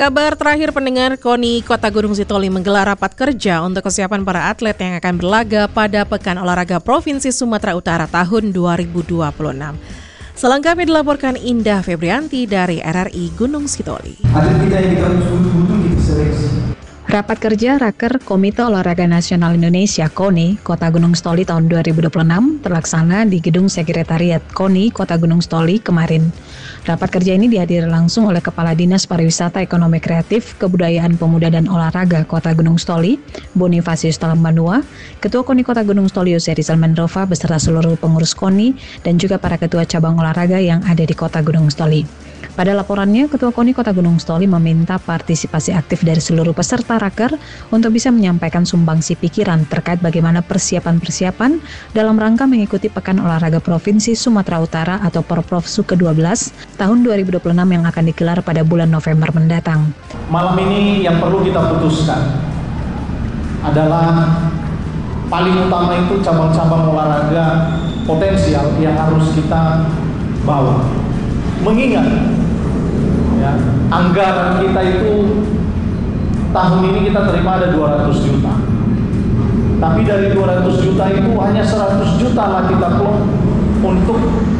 Kabar terakhir pendengar, KONI Kota Gunung Sitoli menggelar rapat kerja untuk kesiapan para atlet yang akan berlaga pada Pekan Olahraga Provinsi Sumatera Utara tahun 2026. Selengkapnya dilaporkan Indah Febrianti dari RRI Gunung Sitoli. Atlet kita yang kita butuh kita seleksi. Rapat kerja Raker Komite Olahraga Nasional Indonesia KONI Kota Gunung Sitoli tahun 2026 terlaksana di Gedung Sekretariat KONI Kota Gunung Sitoli kemarin. Rapat kerja ini dihadiri langsung oleh Kepala Dinas Pariwisata Ekonomi Kreatif, Kebudayaan Pemuda dan Olahraga Kota Gunung Sitoli, Bonifasius Talambanua, Ketua KONI Kota Gunung Sitoli Yose Rizal Mendrova beserta seluruh pengurus KONI dan juga para ketua cabang olahraga yang ada di Kota Gunung Sitoli. Pada laporannya, Ketua KONI Kota Gunung Sitoli meminta partisipasi aktif dari seluruh peserta Raker untuk bisa menyampaikan sumbangsi pikiran terkait bagaimana persiapan dalam rangka mengikuti Pekan Olahraga Provinsi Sumatera Utara atau Porprofsu ke-12 tahun 2026 yang akan digelar pada bulan November mendatang. Malam ini yang perlu kita putuskan adalah paling utama itu cabang-cabang olahraga potensial yang harus kita bawa. Mengingat ya, anggaran kita itu tahun ini kita terima ada 200 juta. Tapi dari 200 juta itu hanya 100 juta lah kita kelola untuk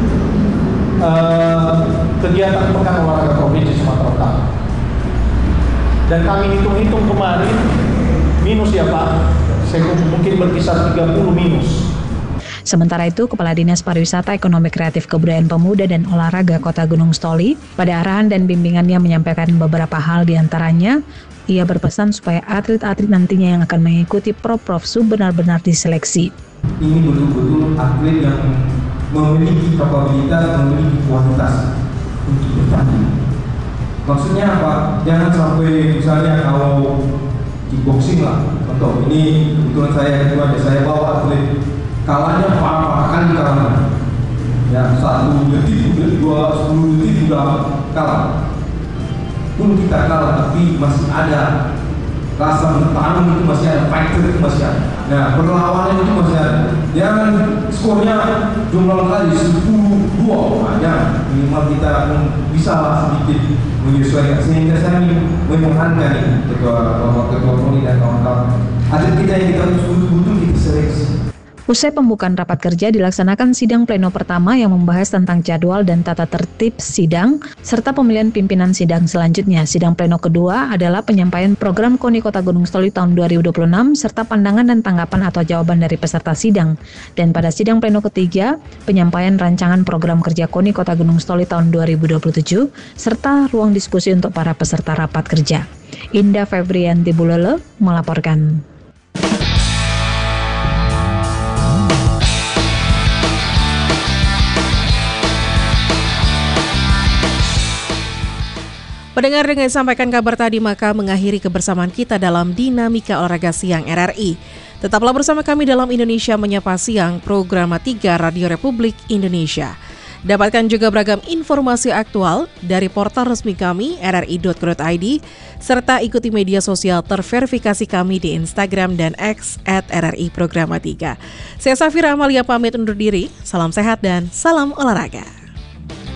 kegiatan Pekan Olahraga Provinsi Sumatera Utara. Dan kami hitung-hitung kemarin minus ya Pak, saya mungkin berkisar 30 minus. Sementara itu, Kepala Dinas Pariwisata Ekonomi Kreatif Kebudayaan Pemuda dan Olahraga Kota Gunung Sitoli pada arahan dan bimbingannya menyampaikan beberapa hal diantaranya. Ia berpesan supaya atlet-atlet nantinya yang akan mengikuti Porprofsu benar-benar diseleksi. Ini betul-betul atlet yang memiliki kapabilitas, memiliki kualitas untuk bertanding. Maksudnya apa? Jangan sampai misalnya kalau kickboxing lah, contoh ini kebetulan saya bawa atlet kalahnya parah kali kalahnya. Ya 1 detik, 10 detik sudah kalah. Pun kita kalah tapi masih ada rasa bertarung, itu masih ada, fighter itu masih ada. Nah, perlawanan itu masih ada. Jangan skornya jumlah kali 10-2 aja. Minimal kita bisa sedikit menyesuaikan. Sehingga saya memohonkan ketua KONI dan kawan-kawan atlet kita yang kita butuh kita seleksi. Usai pembukaan rapat kerja dilaksanakan sidang pleno pertama yang membahas tentang jadwal dan tata tertib sidang serta pemilihan pimpinan sidang selanjutnya. Sidang pleno kedua adalah penyampaian program KONI Kota Gunung Sitoli tahun 2026 serta pandangan dan tanggapan atau jawaban dari peserta sidang. Dan pada sidang pleno ketiga, penyampaian rancangan program kerja KONI Kota Gunung Sitoli tahun 2027 serta ruang diskusi untuk para peserta rapat kerja. Indah Febrianti melaporkan. Pendengar, dengan sampaikan kabar tadi maka mengakhiri kebersamaan kita dalam Dinamika Olahraga Siang RRI. Tetaplah bersama kami dalam Indonesia Menyapa Siang, program 3 Radio Republik Indonesia. Dapatkan juga beragam informasi aktual dari portal resmi kami rri.co.id serta ikuti media sosial terverifikasi kami di Instagram dan X @RRI Programa 3. Saya Safira Amalia pamit undur diri, salam sehat dan salam olahraga.